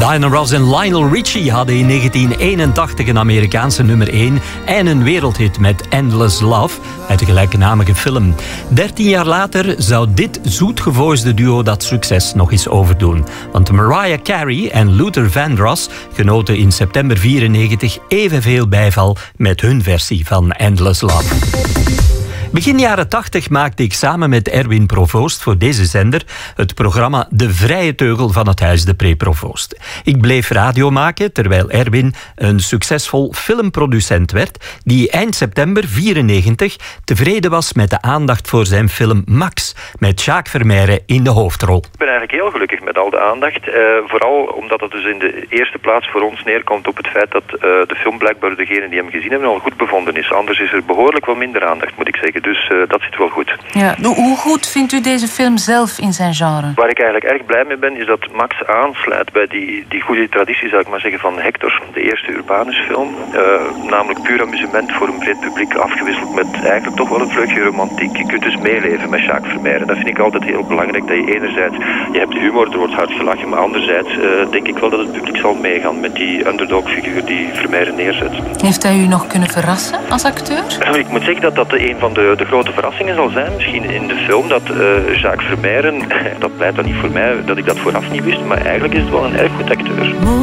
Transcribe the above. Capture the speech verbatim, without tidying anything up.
Diana Ross en Lionel Richie hadden in negentien eenentachtig een Amerikaanse nummer één en een wereldhit met Endless Love uit de gelijknamige film. Dertien jaar later zou dit zoetgevoisde duo dat succes nog eens overdoen. Want Mariah Carey en Luther Vandross genoten in september vierennegentig evenveel bijval met hun versie van Endless Love. Begin jaren tachtig maakte ik samen met Erwin Provoost voor deze zender het programma De Vrije Teugel van het Huis de Pre-Provoost. Ik bleef radio maken terwijl Erwin een succesvol filmproducent werd die eind september vierennegentig tevreden was met de aandacht voor zijn film Max met Jacques Vermeire in de hoofdrol. Ik ben eigenlijk heel gelukkig met al de aandacht. Uh, vooral omdat het dus in de eerste plaats voor ons neerkomt op het feit dat uh, de film blijkbaar degenen die hem gezien hebben al goed bevonden is. Anders is er behoorlijk wat minder aandacht, moet ik zeggen. Dus uh, dat zit wel goed. Ja. Hoe goed vindt u deze film zelf in zijn genre? Waar ik eigenlijk erg blij mee ben, is dat Max aansluit bij die, die goede traditie, zou ik maar zeggen, van Hector, de eerste Urbanus-film. Uh, namelijk puur amusement voor een breed publiek, afgewisseld met eigenlijk toch wel een vleugje romantiek. Je kunt dus meeleven met Jacques Vermeire. Dat vind ik altijd heel belangrijk, dat je enerzijds, je hebt de humor, er wordt hard gelachen, maar anderzijds uh, denk ik wel dat het publiek zal meegaan met die underdog-figuur die Vermeire neerzet. Heeft hij u nog kunnen verrassen als acteur? Uh, ik moet zeggen dat dat een van de de grote verrassingen zal zijn, misschien in de film, dat uh, Jacques Vermeire, dat pleit dan niet voor mij, dat ik dat vooraf niet wist, maar eigenlijk is het wel een erg goed acteur.